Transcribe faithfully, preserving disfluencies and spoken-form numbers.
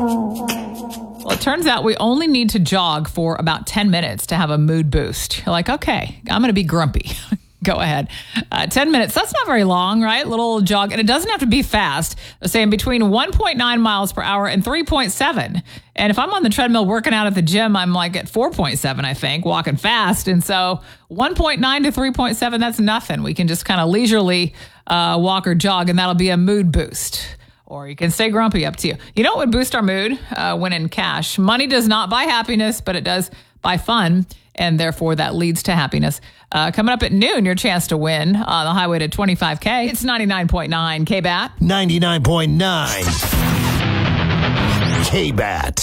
Well, it turns out we only need to jog for about ten minutes to have a mood boost. You're like, okay, I'm going to be grumpy. Go ahead. Uh, ten minutes. That's not very long, right? Little jog. And it doesn't have to be fast. They're saying between one point nine miles per hour and three point seven. And if I'm on the treadmill working out at the gym, I'm like at four point seven, I think, walking fast. And so one point nine to three point seven, that's nothing. We can just kind of leisurely uh, walk or jog, and that'll be a mood boost. Or you can stay grumpy, up to you. You know what would boost our mood? Uh, when in cash. Money does not buy happiness, but it does buy fun. And therefore, that leads to happiness. Uh, coming up at noon, your chance to win on the highway to twenty-five K. It's ninety-nine point nine K B A T. ninety-nine point nine K B A T.